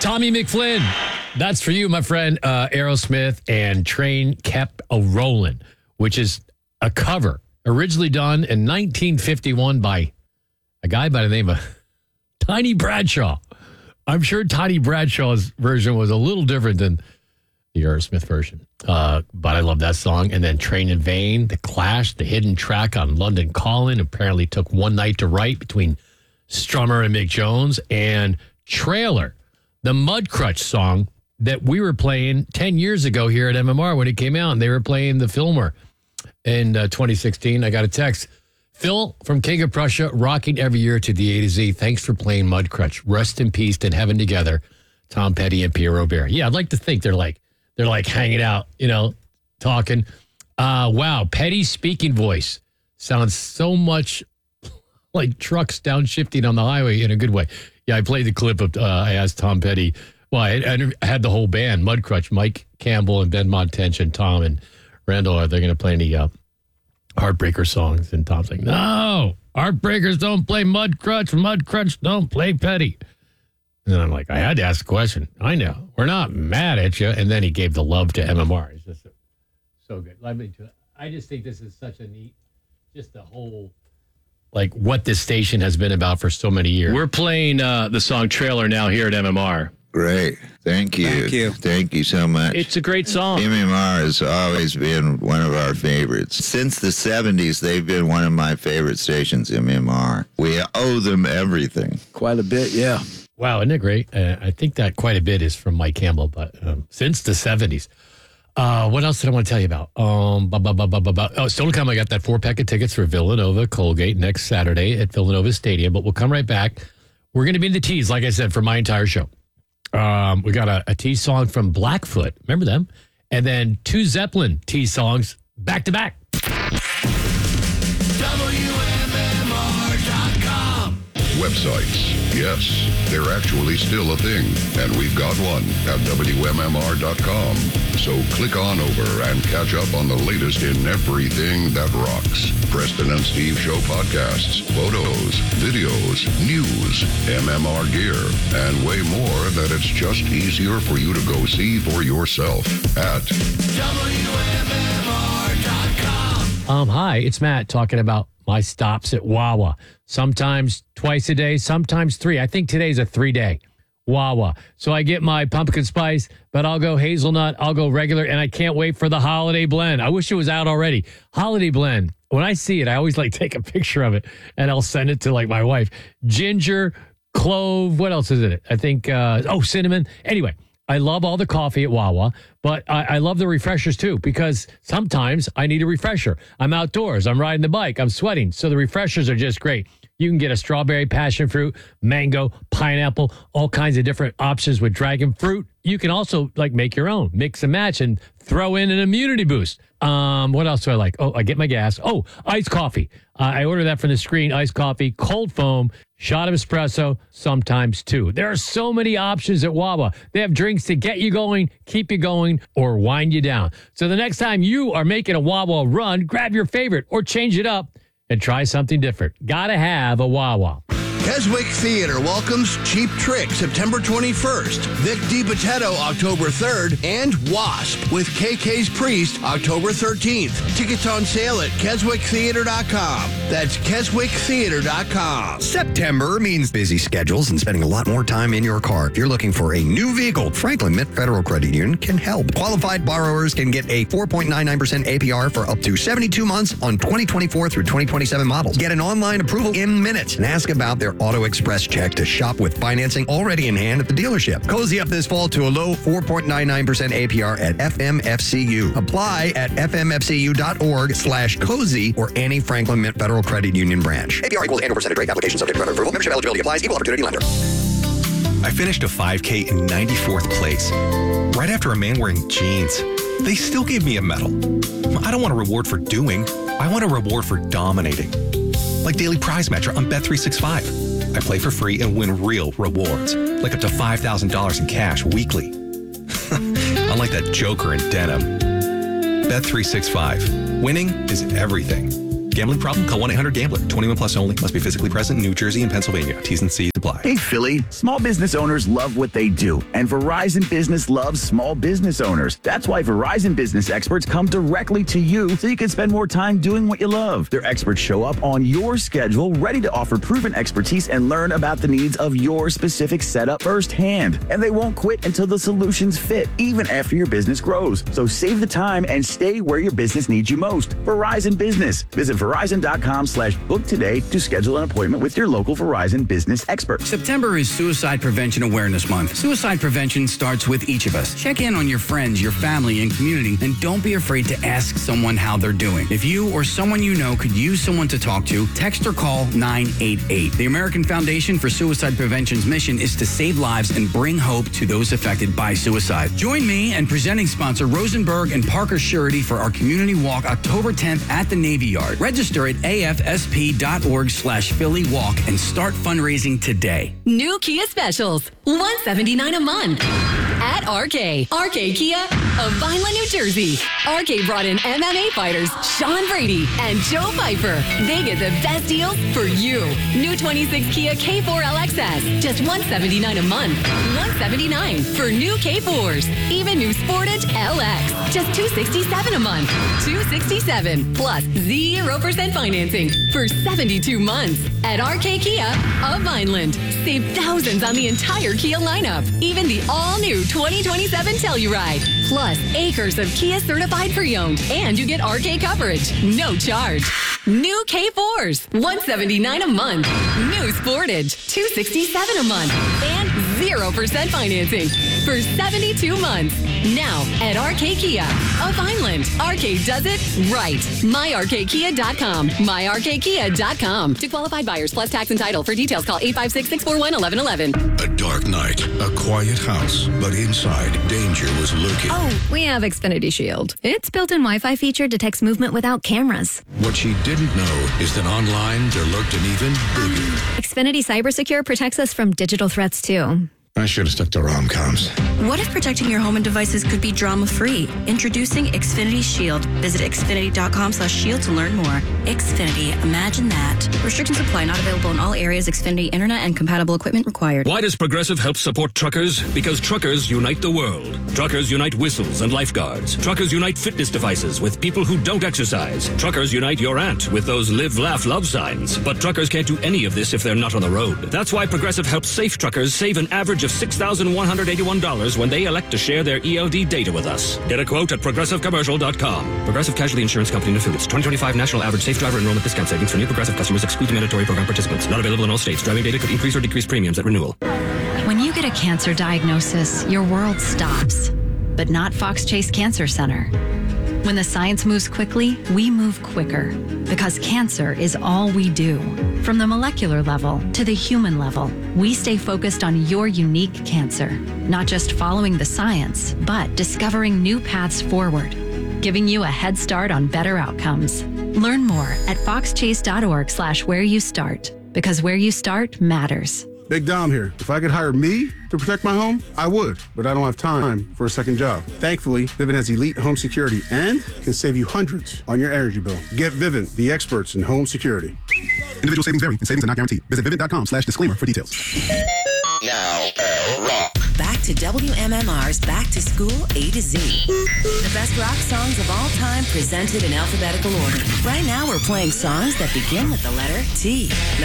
Tommy McFlynn. That's for you, my friend. Aerosmith and Train Kept A-Rollin', which is a cover originally done in 1951 by a guy by the name of Tiny Bradshaw. I'm sure Tiny Bradshaw's version was a little different than the Aerosmith version. But I love that song. And then Train in Vain, The Clash, the hidden track on London Calling, apparently took one night to write between Strummer and Mick Jones. And Trailer, the Mudcrutch song that we were playing 10 years ago here at MMR when it came out. And they were playing the Fillmore in 2016. I got a text. Phil from King of Prussia, rocking every year to the A to Z. Thanks for playing Mudcrutch. Rest in peace and heaven together. Tom Petty and Pierre Robert. Yeah, I'd like to think they're like hanging out, talking. Wow, Petty's speaking voice sounds so much like trucks downshifting on the highway in a good way. Yeah, I played the clip of, I asked Tom Petty. Well, I had the whole band, Mudcrutch, Mike Campbell and Ben Montench, Tom and Randall, are they going to play any Heartbreaker songs? And Tom's like, no, Heartbreakers don't play Mudcrutch. Mudcrutch don't play Petty. And I'm like, I had to ask a question. I know. We're not mad at you. And then he gave the love to MMR. It's just so good. I just think this is such a neat, just the whole, like what this station has been about for so many years. We're playing the song Trailer now here at MMR. Great. Thank you. Thank you. Thank you so much. It's a great song. MMR has always been one of our favorites. Since the 70s, they've been one of my favorite stations, MMR. We owe them everything. Quite a bit, yeah. Wow, isn't it great? I think that quite a bit is from Mike Campbell, but since the 70s. What else did I want to tell you about? Still to come, I got that 4-pack of tickets for Villanova Colgate next Saturday at Villanova Stadium, but we'll come right back. We're going to be in the tees, like I said, for my entire show. We got a tee song from Blackfoot. Remember them? And then 2 Zeppelin tee songs back to back. WMMR.com. Websites. Yes, they're actually still a thing. And we've got one at WMMR.com. So click on over and catch up on the latest in everything that rocks. Preston and Steve Show podcasts, photos, videos, news, MMR gear, and way more that it's just easier for you to go see for yourself at WMMR.com. Hi, it's Matt talking about my stops at Wawa. Sometimes twice a day, sometimes 3. I think today's a 3-day. Wawa. So I get my pumpkin spice, but I'll go hazelnut, I'll go regular, and I can't wait for the holiday blend. I wish it was out already. Holiday blend. When I see it, I always take a picture of it, and I'll send it to my wife. Ginger, clove, what else is in it? I think, cinnamon. Anyway, I love all the coffee at Wawa, but I love the refreshers too, because sometimes I need a refresher. I'm outdoors, I'm riding the bike, I'm sweating, so the refreshers are just great. You can get a strawberry, passion fruit, mango, pineapple, all kinds of different options with dragon fruit. You can also make your own, mix and match, and throw in an immunity boost. What else do I like? Oh, I get my gas. Oh, iced coffee. I order that from the screen. Iced coffee, cold foam, shot of espresso, sometimes 2. There are so many options at Wawa. They have drinks to get you going, keep you going, or wind you down. So the next time you are making a Wawa run, grab your favorite or change it up and try something different. Gotta have a Wawa. Keswick Theater welcomes Cheap Trick September 21st, Vic DiPotetto October 3rd, and Wasp with KK's Priest October 13th. Tickets on sale at KeswickTheater.com. That's KeswickTheater.com. September means busy schedules and spending a lot more time in your car. If you're looking for a new vehicle, Franklin Mint Federal Credit Union can help. Qualified borrowers can get a 4.99% APR for up to 72 months on 2024 through 2027 models. Get an online approval in minutes and ask about their Auto Express check to shop with financing already in hand at the dealership. Cozy up this fall to a low 4.99% APR at FMFCU. Apply at fmfcu.org/cozy or any Franklin Mint Federal Credit Union branch. APR equals annual percentage rate. Application subject to credit approval. Membership eligibility applies. Equal opportunity lender. I finished a 5K in 94th place, right after a man wearing jeans. They still gave me a medal. I don't want a reward for doing. I want a reward for dominating. Like Daily Prize Matcher on Bet365. I play for free and win real rewards, like up to $5,000 in cash weekly. Unlike that joker in denim. Bet365. Winning is everything. Gambling problem? Call 1-800-GAMBLER. 21 plus only. Must be physically present in New Jersey and Pennsylvania. T's and C's apply. Hey, Philly. Small business owners love what they do, and Verizon Business loves small business owners. That's why Verizon Business experts come directly to you so you can spend more time doing what you love. Their experts show up on your schedule, ready to offer proven expertise and learn about the needs of your specific setup firsthand. And they won't quit until the solutions fit, even after your business grows. So save the time and stay where your business needs you most. Verizon Business. Visit Verizon.com/book today to schedule an appointment with your local Verizon Business expert. September is Suicide Prevention Awareness Month. Suicide prevention starts with each of us. Check in on your friends, your family, and community, and don't be afraid to ask someone how they're doing. If you or someone you know could use someone to talk to, text or call 988. The American Foundation for Suicide Prevention's mission is to save lives and bring hope to those affected by suicide. Join me and presenting sponsor Rosenberg and Parker Surety for our community walk October 10th at the Navy Yard. Register at afsp.org/Philly Walk and start fundraising today. New Kia specials, $179 a month at RK. RK Kia of Vineland, New Jersey. RK brought in MMA fighters Sean Brady and Joe Piper. They get the best deals for you. New 26 Kia K4 LXS, just $179 a month. $179 for new K4s. Even new Sportage LX, just $267 a month. $267 plus 0% financing for 72 months at RK Kia of Vineland. Save thousands on the entire Kia lineup, even the all-new 2027 Telluride. Plus acres of Kia certified pre-owned, and you get RK coverage, no charge. New K4s, $179 a month. New Sportage, $267 a month, and 0% financing for 72 months. Now at RK Kia of Vineland. RK does it right. MyRKKia.com. MyRKKia.com. To qualified buyers plus tax and title. For details, call 856-641-1111. A dark night, a quiet house, but inside, danger was lurking. Oh, we have Xfinity Shield. Its built-in Wi-Fi feature detects movement without cameras. What she didn't know is that online there lurked an even bigger. Xfinity CyberSecure protects us from digital threats, too. I should have stuck to rom-coms. What if protecting your home and devices could be drama-free? Introducing Xfinity Shield. Visit Xfinity.com/shield to learn more. Xfinity. Imagine that. Restrictions apply. Not available in all areas. Xfinity Internet and compatible equipment required. Why does Progressive help support truckers? Because truckers unite the world. Truckers unite whistles and lifeguards. Truckers unite fitness devices with people who don't exercise. Truckers unite your aunt with those live, laugh, love signs. But truckers can't do any of this if they're not on the road. That's why Progressive helps safe truckers save an average of $6,181 when they elect to share their ELD data with us. Get a quote at ProgressiveCommercial.com. Progressive Casualty Insurance Company and Affiliates. 2025 National Average Safe Driver Enrollment Discount Savings for new Progressive customers excluding mandatory program participants. Not available in all states. Driving data could increase or decrease premiums at renewal. When you get a cancer diagnosis, your world stops. But not Fox Chase Cancer Center. When the science moves quickly, we move quicker. Because cancer is all we do. From the molecular level to the human level, we stay focused on your unique cancer. Not just following the science, but discovering new paths forward. Giving you a head start on better outcomes. Learn more at foxchase.org/where you start. Because where you start matters. Big Dom here. If I could hire me to protect my home, I would, but I don't have time for a second job. Thankfully, Vivint has elite home security and can save you hundreds on your energy bill. Get Vivint, the experts in home security. Individual savings vary and savings are not guaranteed. Visit Vivint.com/disclaimer for details. Now, rock. Back to WMMR's Back to School A to Z. The best rock songs of all time presented in alphabetical order. Right now we're playing songs that begin with the letter T.